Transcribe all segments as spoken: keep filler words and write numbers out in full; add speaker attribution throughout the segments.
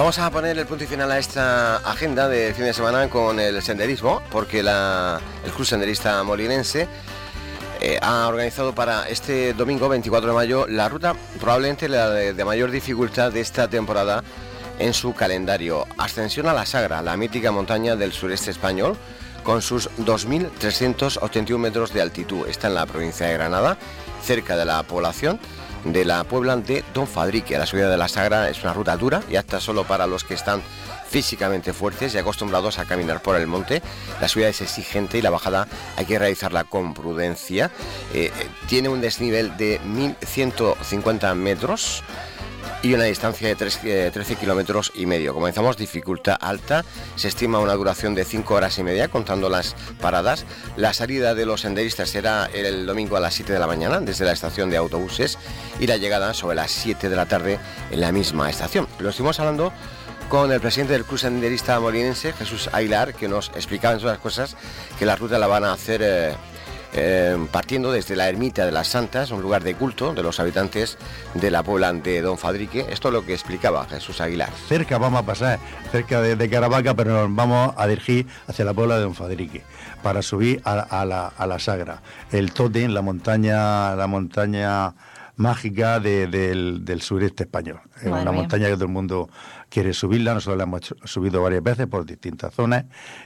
Speaker 1: Vamos a poner el punto y final a esta agenda de fin de semana con el senderismo, porque la, el Club Senderista Molinense eh, ha organizado para este domingo veinticuatro de mayo la ruta probablemente la de, de mayor dificultad de esta temporada en su calendario. Ascensión a la Sagra, la mítica montaña del sureste español, con sus dos mil trescientos ochenta y uno metros de altitud. Está en la provincia de Granada, cerca de la población de la Puebla de Don Fadrique. La subida de la Sagra es una ruta dura y apta solo para los que están físicamente fuertes y acostumbrados a caminar por el monte. La subida es exigente y la bajada hay que realizarla con prudencia. Eh, tiene un desnivel de mil ciento cincuenta metros y una distancia de trece kilómetros y medio. Comenzamos dificultad alta, se estima una duración de cinco horas y media contando las paradas. La salida de los senderistas será el domingo a las siete de la mañana desde la estación de autobuses y la llegada sobre las siete de la tarde en la misma estación. Lo estuvimos hablando con el presidente del Club Senderista Molinense, Jesús Aguilar, que nos explicaba en todas las cosas que la ruta la van a hacer eh, Eh, partiendo desde la ermita de las Santas, un lugar de culto de los habitantes de la Puebla de Don Fadrique. Esto es lo que explicaba Jesús Aguilar.
Speaker 2: Cerca vamos a pasar, cerca de, de Caravaca, pero nos vamos a dirigir hacia la Puebla de Don Fadrique para subir a, a, la, a la Sagra, el tótem, la montaña, la montaña mágica de, del, del sureste español. Es una mía. montaña que todo el mundo quiere subirla. Nosotros la hemos subido varias veces por distintas zonas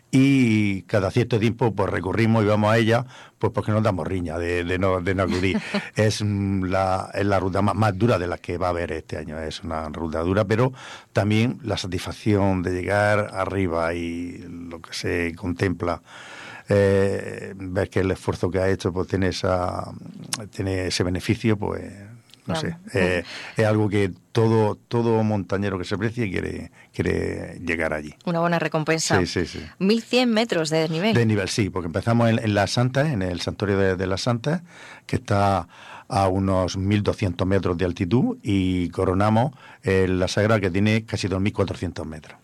Speaker 2: y cada cierto tiempo pues recurrimos y vamos a ella pues porque nos damos riña de, de, no, de no acudir. es, la, es la ruta más, más dura de las que va a haber este año. Es una ruta dura, pero también la satisfacción de llegar arriba y lo que se contempla, Eh, ver que el esfuerzo que ha hecho pues tiene esa tiene ese beneficio, pues no claro. sé, eh, es algo que todo todo montañero que se precie quiere quiere llegar allí.
Speaker 3: Una buena recompensa.
Speaker 2: Sí, sí, sí.
Speaker 3: mil cien metros de desnivel.
Speaker 2: De nivel, sí, porque empezamos en, en las Santas, en el santuario de, de las Santas, que está a unos mil doscientos metros de altitud, y coronamos en la Sagra, que tiene casi dos mil cuatrocientos metros.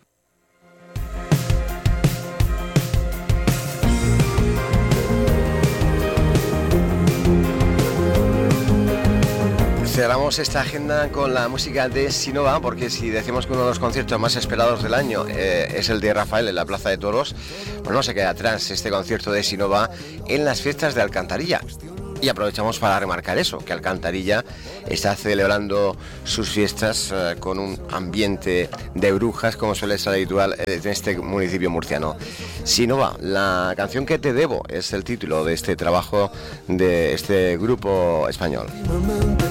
Speaker 1: Cerramos esta agenda con la música de Sinova, porque si decimos que uno de los conciertos más esperados del año eh, es el de Rafael en la Plaza de Toros, pues no se queda atrás este concierto de Sinova en las fiestas de Alcantarilla. Y aprovechamos para remarcar eso, que Alcantarilla está celebrando sus fiestas eh, con un ambiente de brujas, como suele ser habitual en este municipio murciano. Sinova, la canción que te debo es el título de este trabajo de este grupo español.